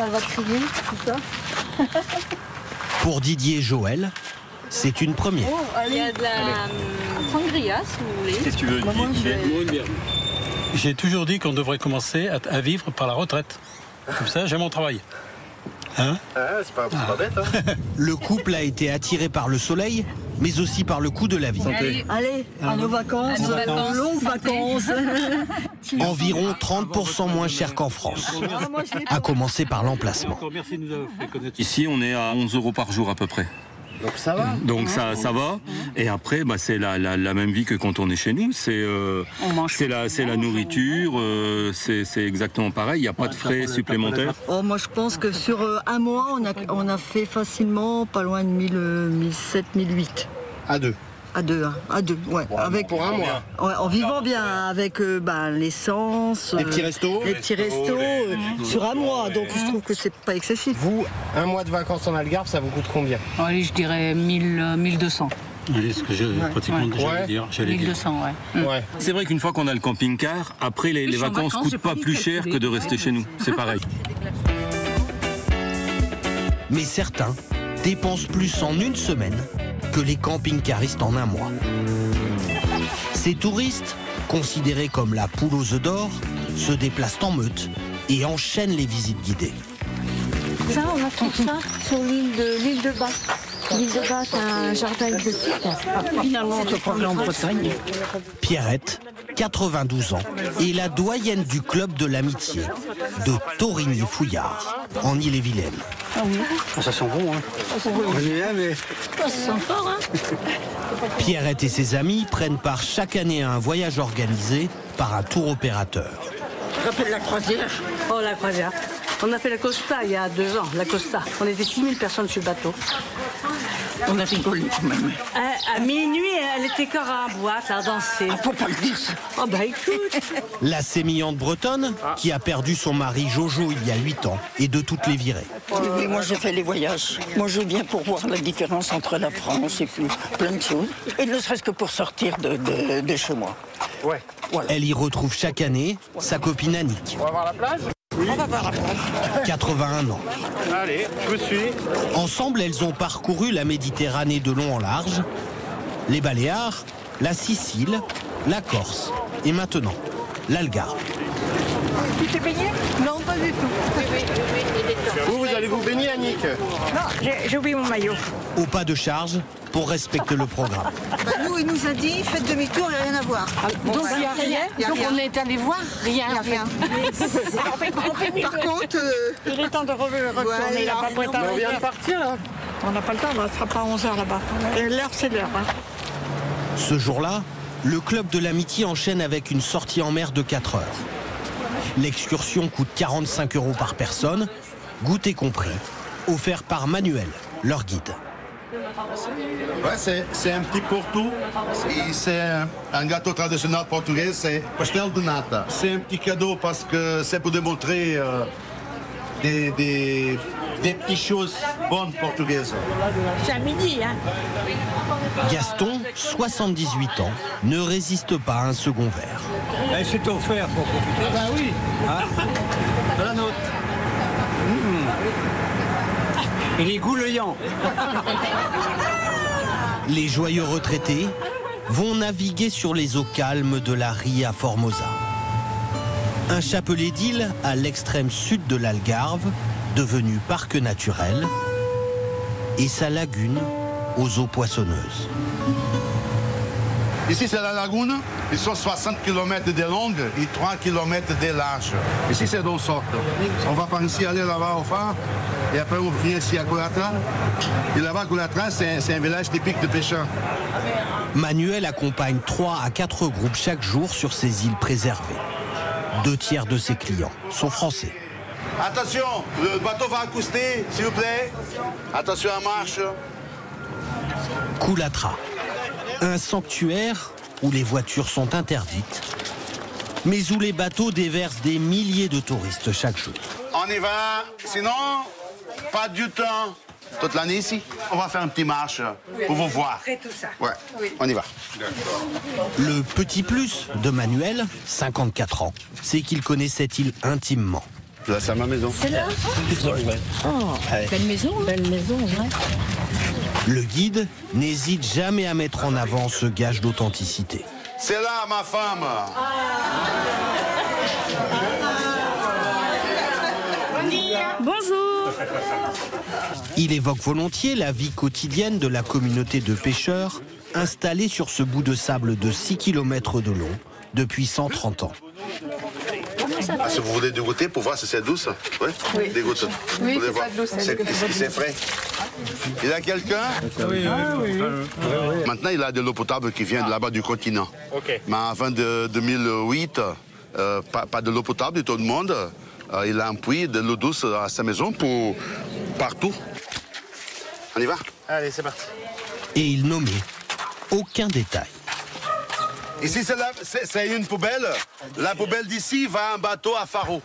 ça va crier, tout ça. Pour Didier et Joël, c'est une première. Oh, il y a de la sangria, si vous voulez. Qu'est-ce que tu veux? Une bière. J'ai toujours dit qu'on devrait commencer à vivre par la retraite. Comme ça, j'ai mon travail. Hein? C'est pas bête, hein. Le couple a été attiré par le soleil, mais aussi par le coût de la vie. Allez, à nos vacances, longues vacances. Environ 30% moins cher qu'en France, à commencer par l'emplacement. Merci de nous avoir fait connaître. Ici, on est à 11 € par jour à peu près. Donc ça va. Donc ça va. Et après, c'est la même vie que quand on est chez nous. C'est la nourriture, c'est exactement pareil. Il n'y a pas de frais supplémentaires. Oh, moi, je pense que sur un mois, on a fait facilement pas loin de 1007, 1008. À deux. À deux, ouais. Avec pour un mois. Ouais, en vivant bien, avec l'essence. Les petits restos. Sur un mois, donc je trouve que c'est pas excessif. Vous, un mois de vacances en Algarve, ça vous coûte combien? Allez, je dirais 1200. C'est ce que j'ai pratiquement déjà dire. 1200, ouais. Ouais. C'est vrai qu'une fois qu'on a le camping-car, après les vacances coûtent pas plus cher que de rester chez nous. C'est pareil. Mais certains dépensent plus en une semaine que les camping-caristes en un mois. Ces touristes, considérés comme la poule aux œufs d'or, se déplacent en meute et enchaînent les visites guidées. Ça, on a tout ça sur l'île de Bas. L'île de Bas, c'est un jardin exotique. Finalement, on se prend en Bretagne. Pierrette, 92 ans, est la doyenne du club de l'amitié de Torigny-Fouillard, en Ille-et-Vilaine. Ça sent bon, hein. Ça sent fort, hein. Pierrette et ses amis prennent part chaque année à un voyage organisé par un tour opérateur. Je rappelle la croisière. Oh, la croisière. On a fait la Costa il y a 2 ans, la Costa. On était 6000 personnes sur le bateau. On a rigolé quand même. À minuit, elle était encore en boîte à danser. Faut pas le dire, ça. Oh, bah écoute. La sémillante bretonne, qui a perdu son mari Jojo il y a 8 ans, est de toutes les virées. Oui, moi je fais les voyages. Moi je viens pour voir la différence entre la France et puis plein de choses. Et ne serait-ce que pour sortir de chez moi. Ouais. Voilà. Elle y retrouve chaque année sa copine Annick, On va voir la plage? On va voir la plage. 81 ans. Allez, je vous suis. Ensemble, elles ont parcouru la Méditerranée de long en large, les Baléares, la Sicile, la Corse et maintenant l'Algarve. Tu t'es baigné? Non, pas du tout. Vous allez vous baigner, Annick? Non, j'ai oublié mon maillot. Au pas de charge pour respecter le programme. Nous, il nous a dit, faites demi-tour, il n'y a rien à voir. Donc il n'y a rien. Donc on est allé voir rien. Il n'y a rien. Par contre, Il est temps de retourner là-bas. On vient de partir, là. On n'a pas le temps, on ne sera pas 11h là-bas. Et l'heure, c'est l'heure. Hein. Ce jour-là, le club de l'amitié enchaîne avec une sortie en mer de 4 heures. L'excursion coûte 45 € par personne, goûter compris, offert par Manuel, leur guide. Ouais, c'est un petit porto. Et c'est un gâteau traditionnel portugais, c'est pastel de nata. C'est un petit cadeau parce que c'est pour démontrer des petites choses bonnes portugaises. C'est à midi, hein. Gaston, 78 ans, ne résiste pas à un second verre. C'est offert pour profiter. Bah oui. La nôtre. Il est goulayant. Les joyeux retraités vont naviguer sur les eaux calmes de la Ria Formosa. Un chapelet d'îles à l'extrême sud de l'Algarve, devenu parc naturel, et sa lagune aux eaux poissonneuses. Ici, c'est la lagune. Ils sont 60 km de longue et 3 km de large. Ici, c'est d'eau sorte. On va par ici aller là-bas au phare. Et après, on vient ici à Golatra. Et là-bas, Golatra, c'est un village typique de pêcheurs. Manuel accompagne 3 à 4 groupes chaque jour sur ces îles préservées. 2 tiers de ses clients sont français. Attention, le bateau va accoster, s'il vous plaît. Attention à marche. Coulatra, un sanctuaire où les voitures sont interdites, mais où les bateaux déversent des milliers de touristes chaque jour. On y va. Sinon, pas du temps. Toute l'année ici. On va faire un petit marche pour vous voir. tout ça. Ouais, on y va. Le petit plus de Manuel, 54 ans, c'est qu'il connaît cette île intimement. Là, c'est ma maison. C'est là? Belle maison, hein? Belle maison, ouais. Le guide n'hésite jamais à mettre en avant ce gage d'authenticité. C'est là, ma femme. Bonjour. Il évoque volontiers la vie quotidienne de la communauté de pêcheurs installée sur ce bout de sable de 6 km de long depuis 130 ans. Ah, si vous voulez du goûter pour voir si c'est douce, oui. Des gouttes. Oui, Vous c'est voir. pas de l'eau, C'est frais. Il y a quelqu'un? Oui. Maintenant, il a de l'eau potable qui vient de là-bas du continent. Ok. Mais avant 2008, pas de l'eau potable de tout le monde. Il a un puits de l'eau douce à sa maison pour partout. On y va? Allez, c'est parti. Et il nommait aucun détail. Ici, c'est une poubelle. La poubelle d'ici va à un bateau à Faro.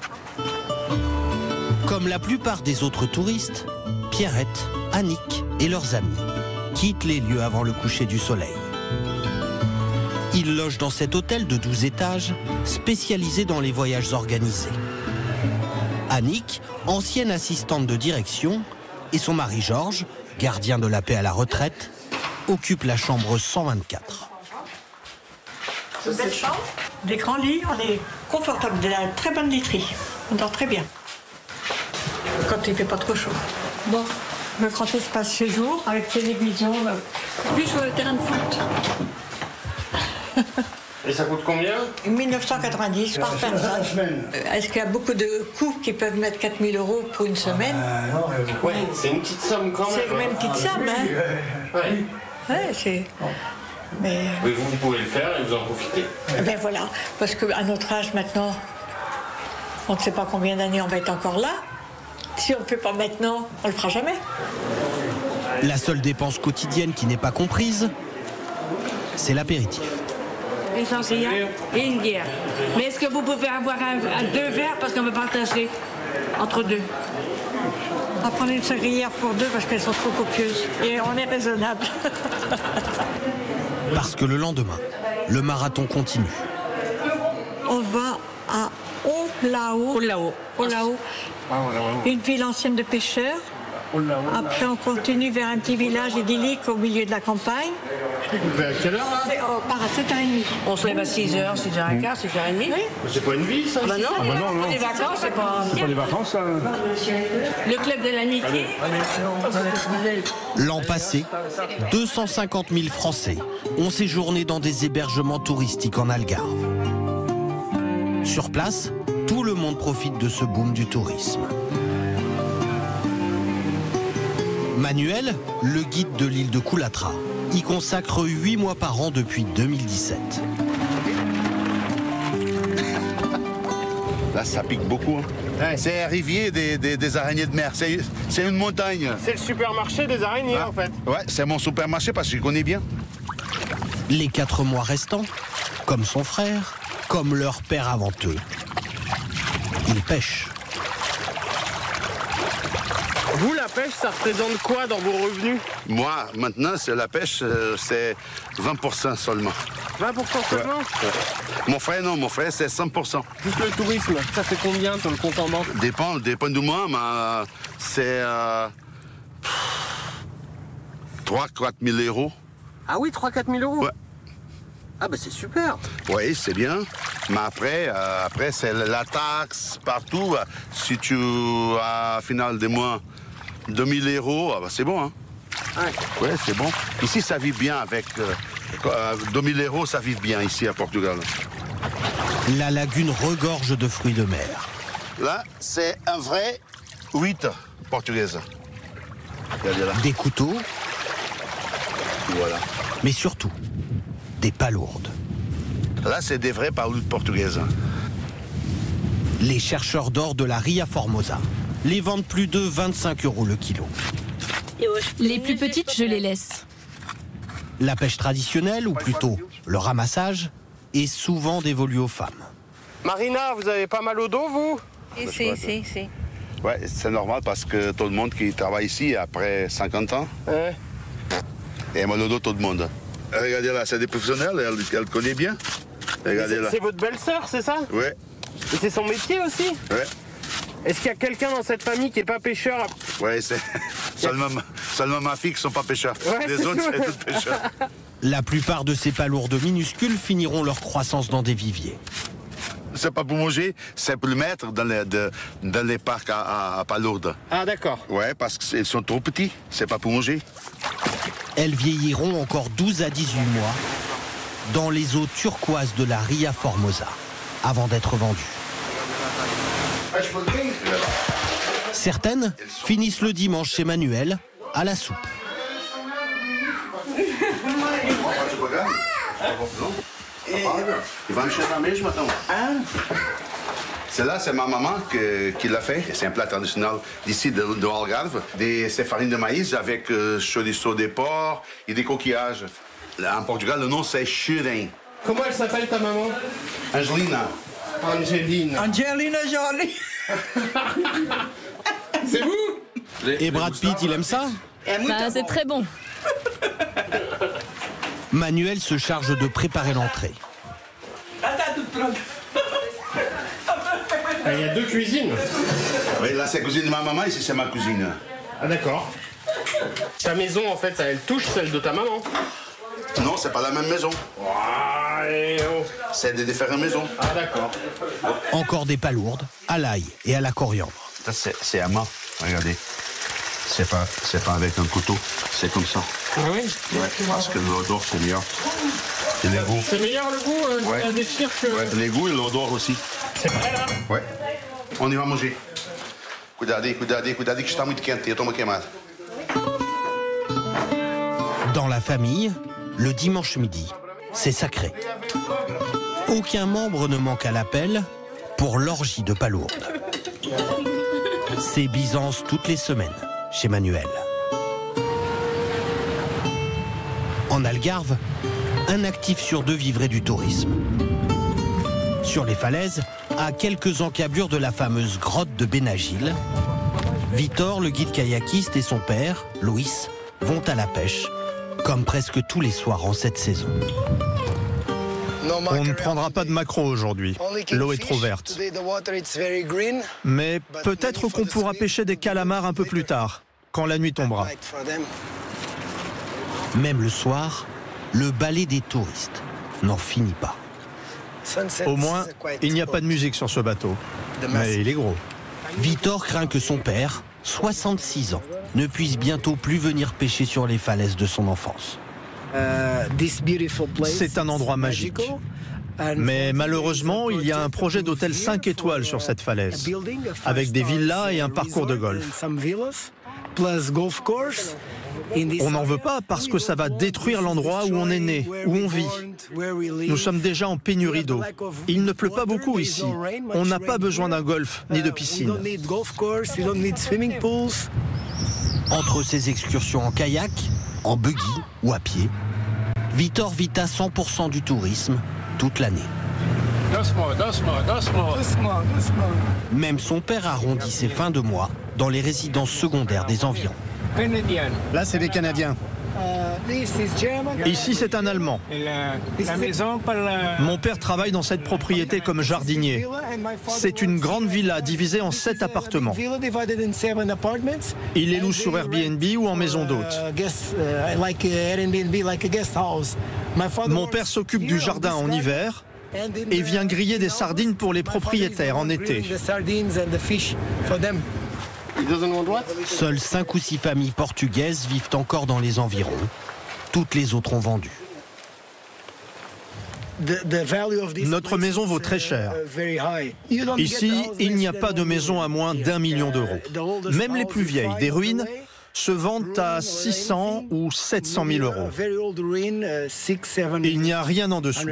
Comme la plupart des autres touristes, Pierrette, Annick et leurs amis quittent les lieux avant le coucher du soleil. Ils logent dans cet hôtel de 12 étages, spécialisé dans les voyages organisés. Annick, ancienne assistante de direction, et son mari Georges, gardien de la paix à la retraite, occupent la chambre 124. Une belle chambre, des grands lits, on est confortable, de la très bonne literie. On dort très bien. Quand il ne fait pas trop chaud. Bon, le grand espace chez jour, avec télévision, plus sur le terrain de foot. Et ça coûte combien? 1990 par personne. Est-ce qu'il y a beaucoup de coûts qui peuvent mettre 4 000 € pour une semaine? Ouais, c'est une petite somme quand même. C'est même une petite somme, hein? Ouais. Ouais, c'est... Mais vous pouvez le faire et vous en profitez. ben voilà, parce qu'à notre âge maintenant, on ne sait pas combien d'années on va être encore là. Si on ne le fait pas maintenant, on le fera jamais. La seule dépense quotidienne qui n'est pas comprise, c'est l'apéritif. Une sangria et une bière. Mais est-ce que vous pouvez avoir deux verres parce qu'on veut partager entre deux? On va prendre une sangria pour deux parce qu'elles sont trop copieuses. Et on est raisonnable. Parce que le lendemain, le marathon continue. On va à Olao. Olao. Une ville ancienne de pêcheurs. Après, on continue vers un petit village idyllique au milieu de la campagne. À quelle heure là? On part à 7h30. On se lève à 6h, 6h15, 6h30. Oui. C'est pas une vie ça? Bah non, les vacances, c'est pas... C'est pas des vacances ça? Le club de l'amitié. L'an passé, 250 000 Français ont séjourné dans des hébergements touristiques en Algarve. Sur place, tout le monde profite de ce boom du tourisme. Manuel, le guide de l'île de Coulatra, y consacre 8 mois par an depuis 2017. Là, ça pique beaucoup. Hein. C'est un rivier des araignées de mer. C'est une montagne. C'est le supermarché des araignées en fait. Ouais, c'est mon supermarché parce que je connais bien. Les 4 mois restants, comme son frère, comme leur père avant eux, ils pêchent. Vous, la pêche, ça représente quoi dans vos revenus? Moi, maintenant, c'est la pêche, c'est 20% seulement. 20% seulement? Ouais. Mon frère, non, mon frère, c'est 100%. Juste le tourisme, ça fait combien sur le compte en banque? Dépend du mois, mais c'est 3-4 000 €. Ah oui, 3-4 000 €? Ouais. Ah bah c'est super. Oui, c'est bien. Mais après c'est la taxe partout. Si tu as, à final des mois, 2 000 €, bah, c'est bon. Hein? Ouais. Ouais, c'est bon. Ici, ça vit bien avec 2 000 €, ça vit bien ici à Portugal. La lagune regorge de fruits de mer. Là, c'est un vrai 8 portugaise. Regardez là. Des couteaux, Voilà. mais surtout des palourdes. Là, c'est des vrais paloudes portugaises. Les chercheurs d'or de la Ria Formosa les vendent plus de 25 € le kilo. Les plus petites, je les laisse. La pêche traditionnelle, ou plutôt le ramassage, est souvent dévolue aux femmes. Marina, vous avez pas mal au dos, vous? Si. Ouais, c'est normal parce que tout le monde qui travaille ici, après 50 ans, Ouais. et mal au dos, tout le monde. Regardez là, c'est des professionnels, elle connaît bien. Regardez là. C'est votre belle-sœur, c'est ça? Ouais, Et c'est son métier aussi? ouais. Est-ce qu'il y a quelqu'un dans cette famille qui n'est pas pêcheur? Oui, c'est seulement ma fille qui ne sont pas pêcheurs. Ouais, Les autres, c'est tous pêcheurs. La plupart de ces palourdes minuscules finiront leur croissance dans des viviers. C'est pas pour manger, c'est pour le mettre dans les parcs à palourdes. Ah d'accord. Ouais, parce qu'ils sont trop petits, c'est pas pour manger. Elles vieilliront encore 12 à 18 mois dans les eaux turquoises de la Ria Formosa, avant d'être vendues. Certaines finissent le dimanche chez Manuel, à la soupe. Il va me chercher la mèche maintenant. Celle-là, c'est ma maman qui l'a fait. C'est un plat traditionnel d'ici, de Algarve. C'est farine de maïs avec chorizo de porc et des coquillages. En Portugal, le nom, c'est churin. Comment elle s'appelle ta maman? Angelina. Angelina Jolie. C'est vous? Et Brad Pitt, il aime ça? Bah, c'est très bon. Manuel se charge de préparer l'entrée. Il y a deux cuisines. Oui, là, c'est la cuisine de ma maman, ici, c'est ma cuisine. Ah d'accord. Ta maison, en fait, elle touche celle de ta maman? Non, c'est pas la même maison. C'est des différentes maisons. Ah d'accord. Encore des palourdes, à l'ail et à la coriandre. Ça, c'est à main. Regardez. C'est pas avec un couteau, c'est comme ça. Ah oui? Ouais, parce que l'odeur, c'est meilleur. Et les goûts. C'est meilleur le goût Ouais. des cirques que... Ouais, les goûts et l'odeur aussi. C'est vrai là? Ouais. On y va manger. Cuidadinho que está muito quente, eu tomo queimado. Dans la famille, le dimanche midi, c'est sacré. Aucun membre ne manque à l'appel pour l'orgie de palourdes. C'est Byzance toutes les semaines chez Manuel. En Algarve, un actif sur deux vivrait du tourisme. Sur les falaises, à quelques encablures de la fameuse grotte de Benagil, Vitor, le guide kayakiste, et son père, Luis, vont à la pêche, comme presque tous les soirs en cette saison. On ne prendra pas de maquereau aujourd'hui. L'eau est trop verte. Mais peut-être qu'on pourra pêcher des calamars un peu plus tard, quand la nuit tombera. Même le soir, le balai des touristes n'en finit pas. Au moins, il n'y a pas de musique sur ce bateau. Mais il est gros. Vitor craint que son père, 66 ans, ne puisse bientôt plus venir pêcher sur les falaises de son enfance. C'est un endroit magique. Mais malheureusement, il y a un projet d'hôtel 5 étoiles sur cette falaise, avec des villas et un parcours de golf. On n'en veut pas parce que ça va détruire l'endroit où on est né, où on vit. Nous sommes déjà en pénurie d'eau. Il ne pleut pas beaucoup ici. On n'a pas besoin d'un golf ni de piscine. Entre ses excursions en kayak, en buggy ou à pied, Vitor vit à 100% du tourisme toute l'année. Même son père arrondit ses fins de mois dans les résidences secondaires des environs. Là, c'est des Canadiens. Ici, c'est un Allemand. Mon père travaille dans cette propriété comme jardinier. C'est une grande villa divisée en 7 appartements. Il les loue sur Airbnb ou en maison d'hôte. Mon père s'occupe du jardin en hiver et vient griller des sardines pour les propriétaires en été. Seules 5 ou 6 familles portugaises vivent encore dans les environs. Toutes les autres ont vendu. Notre maison vaut très cher. Ici, il n'y a pas de maison à moins d'1 million d'euros. Même les plus vieilles, des ruines, se vendent à 600 ou 700 000 euros. Il n'y a rien en dessous.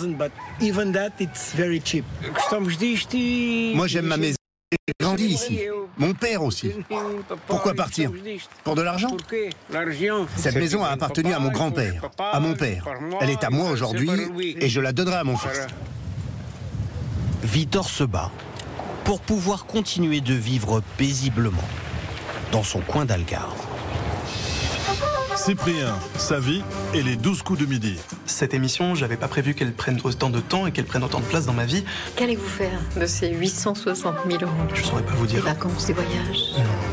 Moi, j'aime ma maison. J'ai grandi ici. Mon père aussi. Pourquoi partir? Pour de l'argent? Cette maison a appartenu à mon grand-père, à mon père. Elle est à moi aujourd'hui et je la donnerai à mon fils. Vitor se bat pour pouvoir continuer de vivre paisiblement dans son coin d'Algarve. Cyprien, sa vie et les 12 coups de midi. Cette émission, j'avais pas prévu qu'elle prenne autant de temps et qu'elle prenne autant de place dans ma vie. Qu'allez-vous faire de ces 860 000 euros? Je saurais pas vous dire. Des vacances, des voyages?